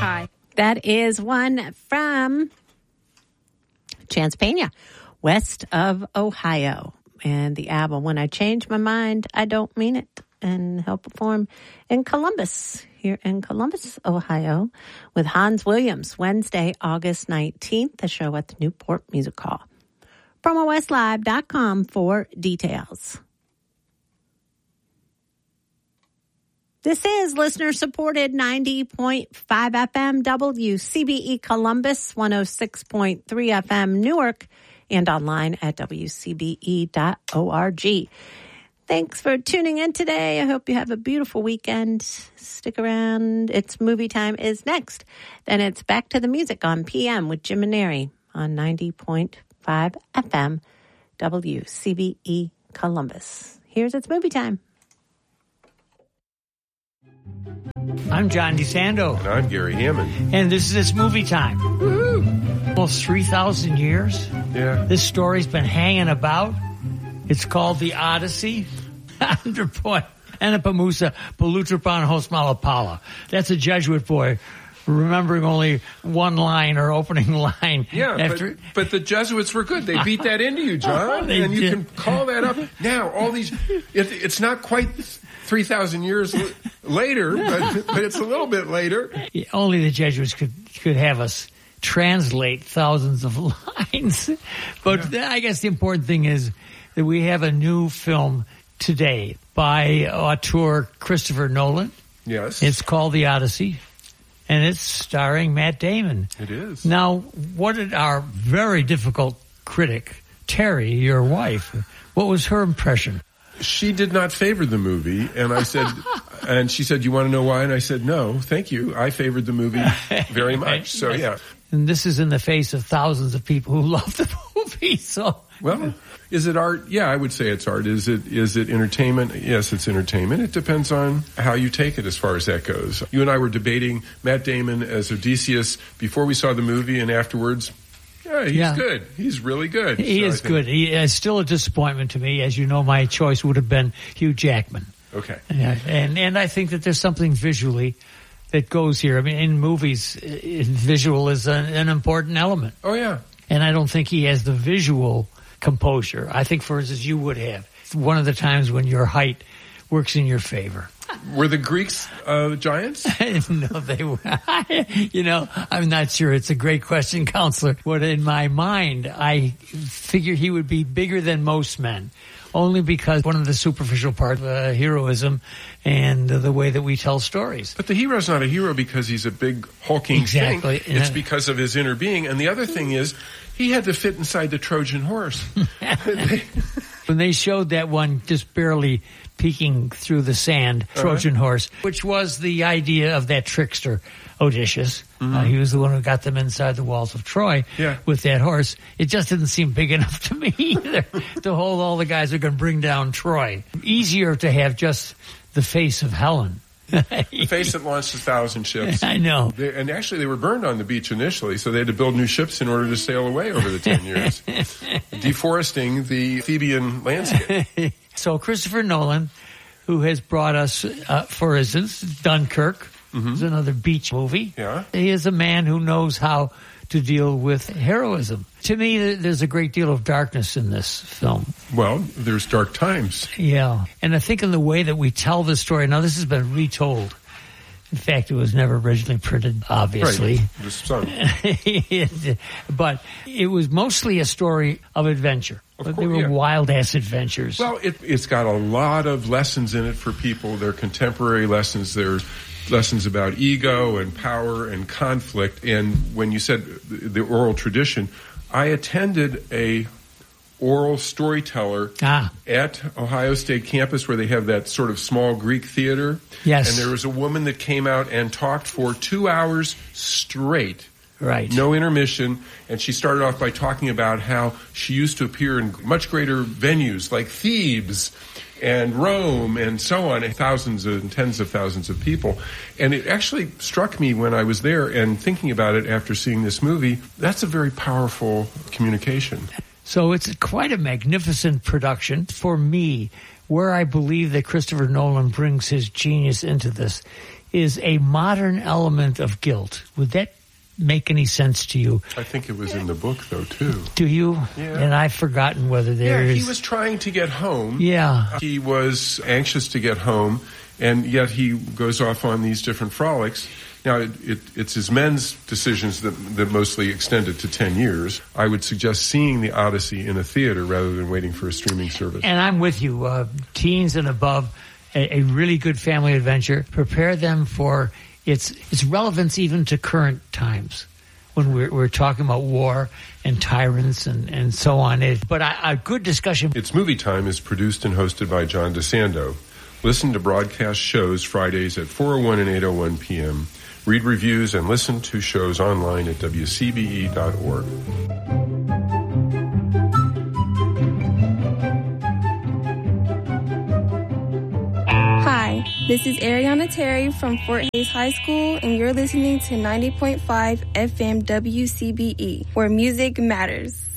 high. That is one from Chance Pena, West of Ohio. And the album, When I Change My Mind, I Don't Mean It. And he'll perform in Columbus, here in Columbus, Ohio, with Hans Williams, Wednesday, August 19th, the show at the Newport Music Hall. PromoWestLive.com for details. This is listener-supported 90.5 FM WCBE Columbus, 106.3 FM Newark, and online at WCBE.org. Thanks for tuning in today. I hope you have a beautiful weekend. Stick around. It's Movie Time is next. Then it's Back to the Music on PM with Jim and Neri on 90.5 FM WCBE Columbus. Here's It's Movie Time. I'm John DeSando. And I'm Gary Hammond. And this is It's Movie Time. Woo! Almost 3,000 years. Yeah. This story's been hanging about. It's called The Odyssey. Anapamusa Palutrapan Hosmalapala. That's a Jesuit boy remembering only one line or opening line. Yeah, but the Jesuits were good. They beat that into you, John. And you can call that up. Now, all these, it's not quite 3,000 years later, but it's a little bit later. Only the Jesuits could have us translate thousands of lines. But yeah. I guess the important thing is that we have a new film today by auteur Christopher Nolan. Yes. It's called The Odyssey, and it's starring Matt Damon. It is. Now, what did our very difficult critic, Terry, your wife, what was her impression? She did not favor the movie, and I said, and she said, "You want to know why?" And I said, "No, thank you. I favored the movie very much." So, yeah. And this is in the face of thousands of people who love the movie. So, well, is it art? Yeah, I would say it's art. Is it entertainment? Yes, it's entertainment. It depends on how you take it as far as that goes. You and I were debating Matt Damon as Odysseus before we saw the movie, and afterwards. Yeah, he's good. He's really good. He is good. He is still a disappointment to me. As you know, my choice would have been Hugh Jackman. Okay. And I think that there's something visually that goes here. I mean, in movies, visual is an important element. Oh, yeah. And I don't think he has the visual composure. I think, for instance, you would have. It's one of the times when your height works in your favor. Were the Greeks giants? No, they were. I'm not sure. It's a great question, Counselor. But in my mind, I figure he would be bigger than most men, only because one of the superficial parts of heroism and the way that we tell stories. But the hero's not a hero because he's a big hulking thing. It's because of his inner being. And the other thing is, he had to fit inside the Trojan horse. When they showed that one just barely peeking through the sand, Trojan horse, which was the idea of that trickster, Odysseus. Mm-hmm. He was the one who got them inside the walls of Troy with that horse. It just didn't seem big enough to me either to hold all the guys who are going to bring down Troy. Easier to have just the face of Helen. The face that launched 1,000 ships. I know. And actually, they were burned on the beach initially, so they had to build new ships in order to sail away over the 10 years, deforesting the Theban landscape. So Christopher Nolan, who has brought us, for instance, Dunkirk, is another beach movie. Yeah. He is a man who knows how to deal with heroism. To me, there's a great deal of darkness in this film. Well, there's dark times. Yeah. And I think in the way that we tell the story, now this has been retold. In fact, it was never originally printed, obviously. Right. The sun. But it was mostly a story of adventure. But they were wild-ass adventures. Well, it's got a lot of lessons in it for people. They're contemporary lessons. They're lessons about ego and power and conflict. And when you said the oral tradition, I attended a oral storyteller at Ohio State campus where they have that sort of small Greek theater. Yes. And there was a woman that came out and talked for 2 hours straight. Right. No intermission. And she started off by talking about how she used to appear in much greater venues like Thebes and Rome and so on, and thousands and tens of thousands of people. And it actually struck me when I was there and thinking about it after seeing this movie, that's a very powerful communication. So it's quite a magnificent production. For me, where I believe that Christopher Nolan brings his genius into this is a modern element of guilt. Would that make any sense to you? I think it was in the book, though, too. Do you? Yeah. And I've forgotten whether there is... He was trying to get home. Yeah. He was anxious to get home, and yet he goes off on these different frolics. Now, it's his men's decisions that mostly extended to 10 years. I would suggest seeing the Odyssey in a theater rather than waiting for a streaming service. And I'm with you. Teens and above, a really good family adventure. Prepare them for its relevance even to current times when we're talking about war and tyrants and so on. But a good discussion. It's Movie Time is produced and hosted by John DeSando. Listen to broadcast shows Fridays at 4:01 and 8:01 p.m. Read reviews and listen to shows online at WCBE.org. Hi, this is Ariana Terry from Fort Hays High School, and you're listening to 90.5 FM WCBE, where music matters.